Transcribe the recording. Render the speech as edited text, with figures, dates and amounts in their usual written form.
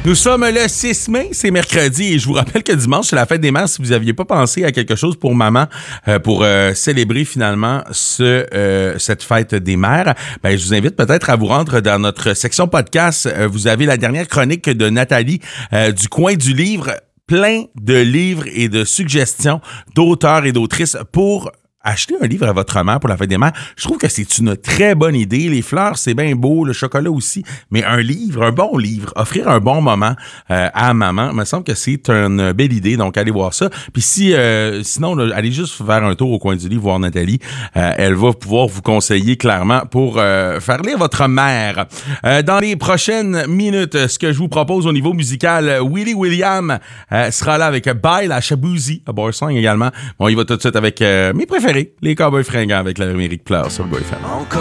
Nous sommes le 6 mai, c'est mercredi et je vous rappelle que dimanche, c'est la fête des mères. Si vous n'aviez pas pensé à quelque chose pour maman, pour célébrer finalement cette fête des mères, ben, je vous invite peut-être à vous rendre dans notre section podcast. Vous avez la dernière chronique de Nathalie du Coin du Livre, plein de livres et de suggestions d'auteurs et d'autrices pour acheter un livre à votre mère pour la fête des mères. Je trouve que c'est une très bonne idée. Les fleurs, c'est bien beau, le chocolat aussi, mais un livre, un bon livre, offrir un bon moment à maman, me semble que c'est une belle idée. Donc, allez voir ça. Puis sinon, là, allez juste faire un tour au Coin du Livre, voir Nathalie. Elle va pouvoir vous conseiller clairement pour faire lire votre mère. Dans les prochaines minutes, ce que je vous propose au niveau musical, Willie William sera là avec Bye la Shaboozy, à Borsong également. Bon, il va tout de suite avec mes préférés. Les Cowboys fringants avec l'Amérique pleure sur le Boy FM.